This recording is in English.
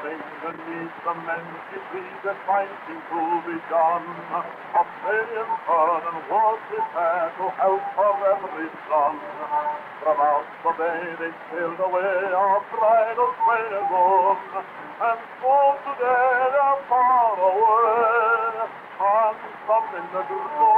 beneath the many trees that fighting to be done. A million fun and was prepared to help for every son. From out the bay they sailed away, our bridal train is on, and so today they're far away, and some in the